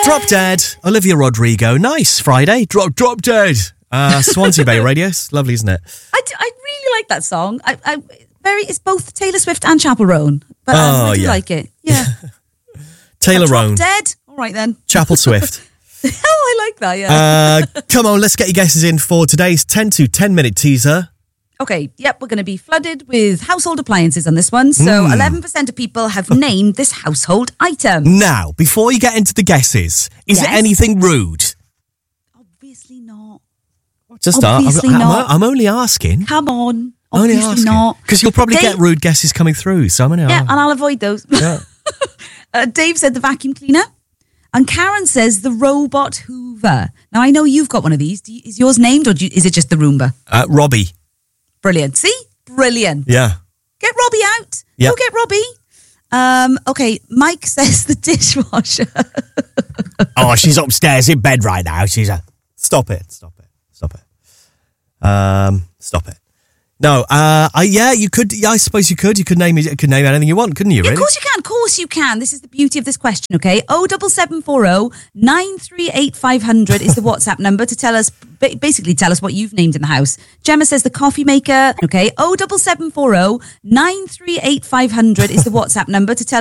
Drop Dead, Olivia Rodrigo. Nice, Friday. Drop Dead. Swansea Bay Radio. It's lovely, isn't it? I really like that song. It's both Taylor Swift and Chapel Roan. But I do like it. Yeah. Taylor Roan. Drop Dead. All right then. Chapel Swift. Oh, I like that, yeah. Come on, let's get your guesses in for today's 10 to 10 minute teaser. Okay, yep, we're going to be flooded with household appliances on this one. So 11% of people have named this household item. Now, before you get into the guesses, is it anything rude? Obviously not. I'm only asking. Come on. Only Obviously asking. not. Because you'll probably get rude guesses coming through. So I'm only and I'll avoid those. Yeah. Dave said the vacuum cleaner. And Karen says the robot Hoover. Now, I know you've got one of these. Is yours named or is it just the Roomba? Robbie. Brilliant. See? Brilliant. Yeah. Get Robbie out. Yeah. Go get Robbie. Okay, Mike says the dishwasher. Oh, she's upstairs in bed right now. Stop it. Stop it. No, you could. Yeah, I suppose you could. You could name it. You could name anything you want, couldn't you? Really? Of course you can. Of course you can. This is the beauty of this question. Okay, 07740 938 500 is the WhatsApp number to tell us. Basically, tell us what you've named in the house. Gemma says the coffee maker. Okay, 07740 938 500 is the WhatsApp number to tell